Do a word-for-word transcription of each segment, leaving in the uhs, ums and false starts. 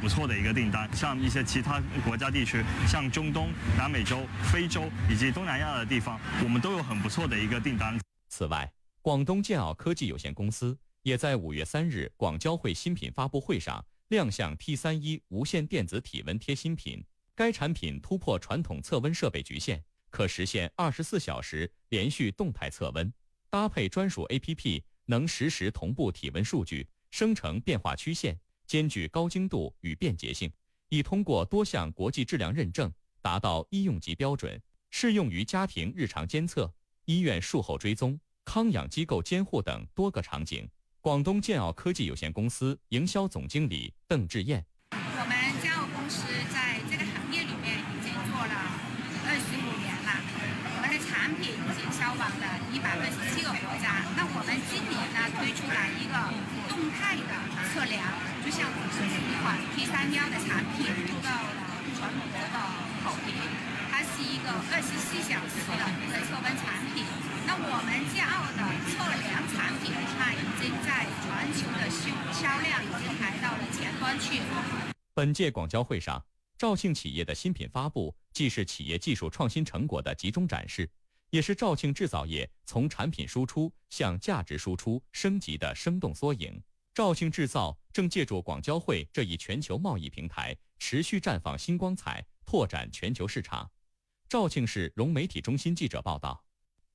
错的一个订单。像一些其他国家地区，像中东、南美洲、非洲以及东南亚的地方，我们都有很不错的一个订单。 此外，广东建奥科技有限公司也在五月三日广交会新品发布会上亮相 T 三十一 无线电子体温贴新品。该产品突破传统测温设备局限，可实现二十四小时连续动态测温，搭配专属 A P P， 能实时同步体温数据，生成变化曲线，兼具高精度与便捷性，已通过多项国际质量认证，达到医用级标准，适用于家庭日常监测、医院术后追踪、康养机构监护等多个场景。广东建奥科技有限公司营销总经理邓志燕： 我们建奥公司在这个行业里面已经做了二十五年了，我们的产品已经销往了一百二十七个国家。那我们今年呢推出了一个动态的测量，就像我们一款 T 三十一 的产品受到了全国的好评，它是一个二十四小时的一个测温产品。那我们建奥的测量产品，它已经在全球的销销量已经排到了前端去。 本届广交会上，肇庆企业的新品发布，既是企业技术创新成果的集中展示，也是肇庆制造业从产品输出向价值输出升级的生动缩影。肇庆制造正借助广交会这一全球贸易平台，持续绽放新光彩，拓展全球市场。肇庆市融媒体中心记者报道。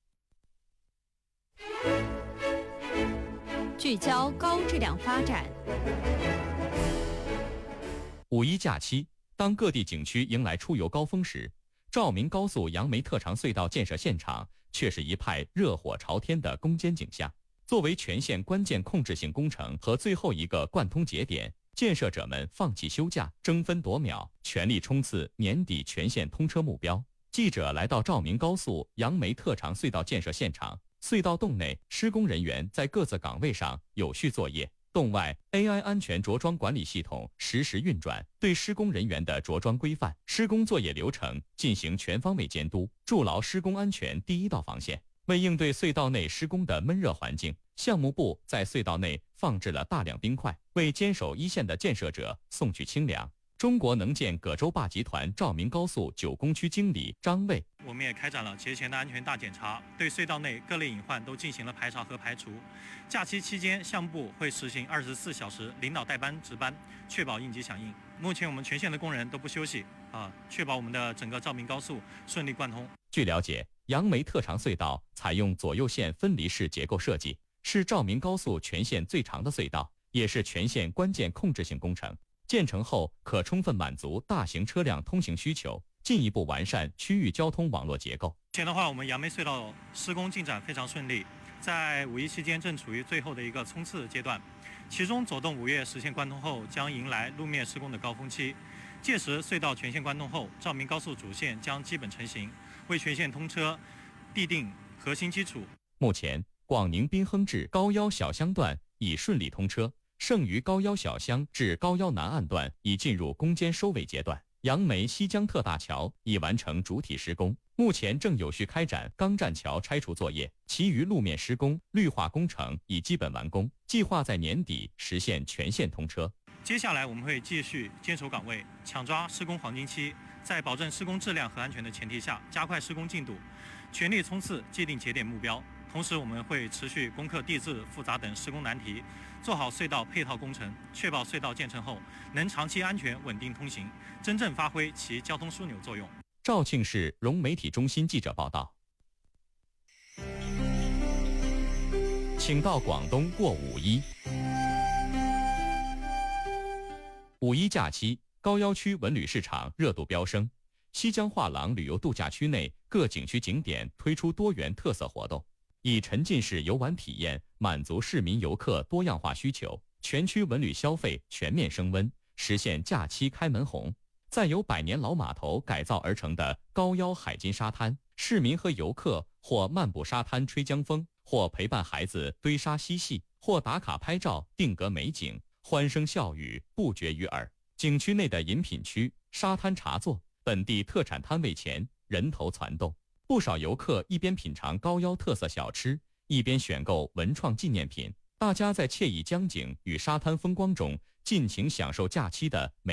聚焦高质量发展。 五一假期，当各地景区迎来出游高峰时，肇明高速杨梅特长隧道建设现场却是一派热火朝天的攻坚景象。作为全线关键控制性工程和最后一个贯通节点，建设者们放弃休假，争分夺秒，全力冲刺年底全线通车目标。记者来到肇明高速杨梅特长隧道建设现场，隧道洞内施工人员在各自岗位上有序作业，洞外 A I 安全着装管理系统实时运转，对施工人员的着装规范、施工作业流程进行全方位监督，筑牢施工安全第一道防线。为应对隧道内施工的闷热环境，项目部在隧道内放置了大量冰块，为坚守一线的建设者送去清凉。中国能建葛洲坝集团肇明高速九工区经理张卫： 我们也开展了节前的安全大检查，对隧道内各类隐患都进行了排查和排除。假期期间，项目部会实行二十四小时领导带班值班，确保应急响应。目前我们全线的工人都不休息啊，确保我们的整个肇明高速顺利贯通。 据了解，杨梅特长隧道采用左右线分离式结构设计，是肇明高速全线最长的隧道，也是全线关键控制性工程。建成后可充分满足大型车辆通行需求，进一步完善区域交通网络结构。 目前的话，我们杨梅隧道施工进展非常顺利，在五一期间正处于最后的一个冲刺阶段，其中左洞五月实现贯通后，将迎来路面施工的高峰期。届时隧道全线贯通后，肇明高速主线将基本成型，为全线通车奠定核心基础。 目前，广宁滨亨至高腰小乡段已顺利通车，剩余高腰小乡至高腰南岸段已进入攻坚收尾阶段。杨梅西江特大桥已完成主体施工，目前正有序开展钢栈桥拆除作业，其余路面施工、绿化工程已基本完工，计划在年底实现全线通车。 接下来我们会继续坚守岗位，抢抓施工黄金期，在保证施工质量和安全的前提下，加快施工进度，全力冲刺既定节点目标。同时，我们会持续攻克地质复杂等施工难题，做好隧道配套工程，确保隧道建成后能长期安全稳定通行，真正发挥其交通枢纽作用。 肇庆市融媒体中心记者报道。请到广东过五一。五一假期，高要区文旅市场热度飙升，西江画廊旅游度假区内各景区景点推出多元特色活动，以沉浸式游玩体验满足市民游客多样化需求，全区文旅消费全面升温，实现假期开门红。再由百年老码头改造而成的高腰海金沙滩，市民和游客或漫步沙滩吹江风，或陪伴孩子堆沙嬉戏，或打卡拍照定格美景，欢声笑语不绝于耳。景区内的饮品区、沙滩茶座、本地特产摊位前人头攒动，不少游客一边品尝高腰特色小吃，一边选购文创纪念品。大家在惬意江景与沙滩风光中尽情享受假期的美